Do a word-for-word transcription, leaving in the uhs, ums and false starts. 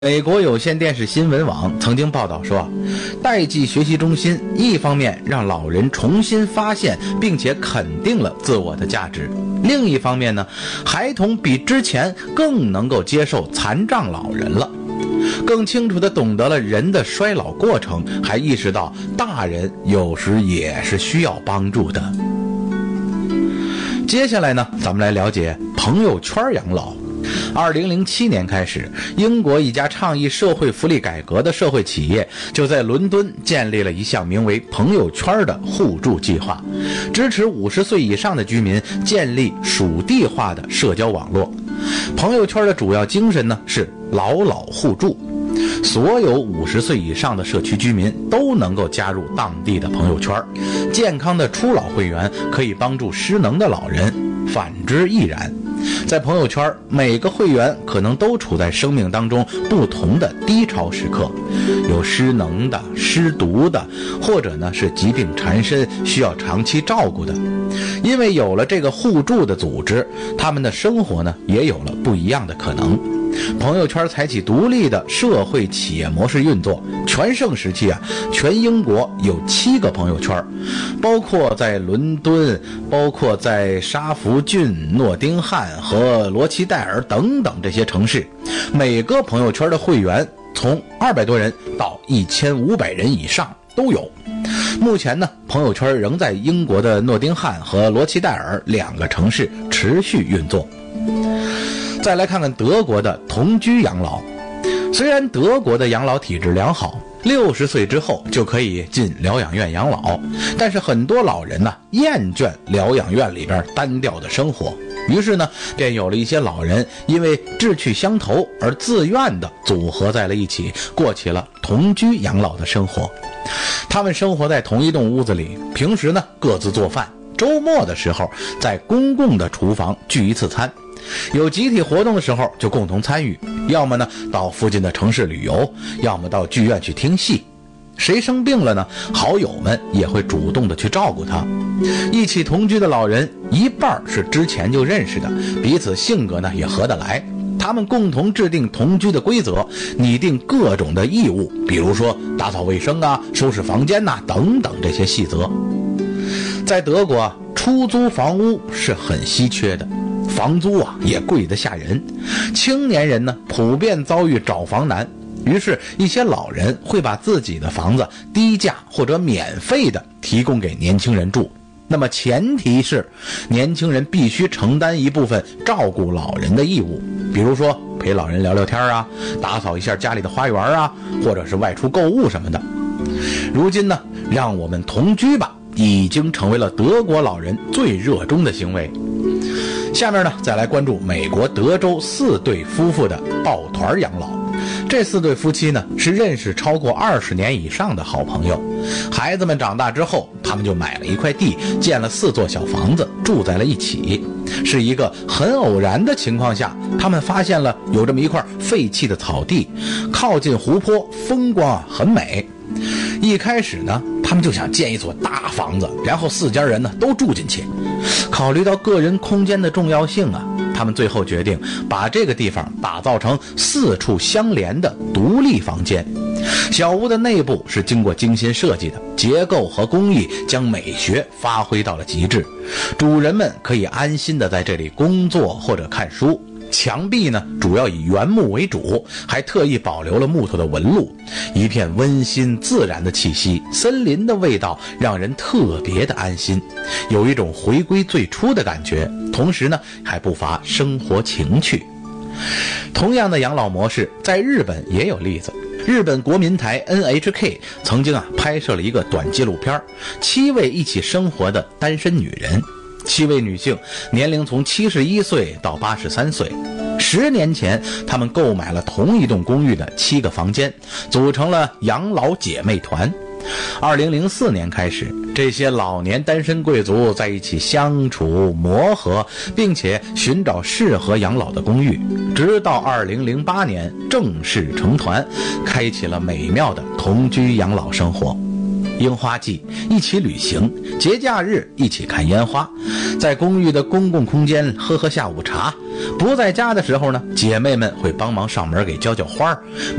美国有线电视新闻网曾经报道说，代际学习中心一方面让老人重新发现并且肯定了自我的价值，另一方面呢，孩童比之前更能够接受残障老人了，更清楚地懂得了人的衰老过程，还意识到大人有时也是需要帮助的。接下来呢，咱们来了解朋友圈养老。二零零七年开始，英国一家倡议社会福利改革的社会企业就在伦敦建立了一项名为朋友圈的互助计划，支持五十岁以上的居民建立属地化的社交网络。朋友圈的主要精神呢是老老互助，所有五十岁以上的社区居民都能够加入当地的朋友圈，健康的初老会员可以帮助失能的老人，反之亦然。在朋友圈，每个会员可能都处在生命当中不同的低潮时刻，有失能的、失独的，或者呢是疾病缠身需要长期照顾的。因为有了这个互助的组织，他们的生活呢也有了不一样的可能。朋友圈采取独立的社会企业模式运作，全盛时期啊，全英国有七个朋友圈，包括在伦敦，包括在沙福郡、诺丁汉和罗奇代尔等等这些城市，每个朋友圈的会员从二百多人到一千五百人以上都有。目前呢，朋友圈仍在英国的诺丁汉和罗奇代尔两个城市持续运作。再来看看德国的同居养老。虽然德国的养老体制良好，六十岁之后就可以进疗养院养老，但是很多老人呢厌倦疗养院里边单调的生活，于是呢便有了一些老人因为志趣相投而自愿的组合在了一起，过起了同居养老的生活。他们生活在同一栋屋子里，平时呢各自做饭，周末的时候在公共的厨房聚一次餐，有集体活动的时候就共同参与，要么呢到附近的城市旅游，要么到剧院去听戏。谁生病了呢，好友们也会主动的去照顾他。一起同居的老人一半是之前就认识的，彼此性格呢也合得来，他们共同制定同居的规则，拟定各种的义务，比如说打扫卫生啊、收拾房间啊等等这些细则。在德国啊，出租房屋是很稀缺的，房租啊也贵得吓人，青年人呢普遍遭遇找房难，于是一些老人会把自己的房子低价或者免费的提供给年轻人住。那么前提是年轻人必须承担一部分照顾老人的义务，比如说陪老人聊聊天啊，打扫一下家里的花园啊，或者是外出购物什么的。如今呢，让我们同居吧已经成为了德国老人最热衷的行为。下面呢，再来关注美国德州四对夫妇的抱团养老。这四对夫妻呢，是认识超过二十年以上的好朋友。孩子们长大之后，他们就买了一块地，建了四座小房子，住在了一起。是一个很偶然的情况下，他们发现了有这么一块废弃的草地，靠近湖泊，风光啊很美。一开始呢，他们就想建一所大房子，然后四家人呢都住进去。考虑到个人空间的重要性啊，他们最后决定把这个地方打造成四处相连的独立房间。小屋的内部是经过精心设计的，结构和工艺将美学发挥到了极致，主人们可以安心的在这里工作或者看书。墙壁呢主要以原木为主，还特意保留了木头的纹路，一片温馨自然的气息，森林的味道让人特别的安心，有一种回归最初的感觉，同时呢还不乏生活情趣。同样的养老模式在日本也有例子。日本国民台 N H K 曾经啊拍摄了一个短纪录片，七位一起生活的单身女人。七位女性年龄从七十一岁到八十三岁，十年前她们购买了同一栋公寓的七个房间，组成了养老姐妹团。二零零四年开始，这些老年单身贵族在一起相处磨合，并且寻找适合养老的公寓，直到二零零八年正式成团，开启了美妙的同居养老生活。樱花季一起旅行，节假日一起看烟花，在公寓的公共空间喝喝下午茶， 不在家的时候呢，姐妹们会帮忙上门给浇浇花。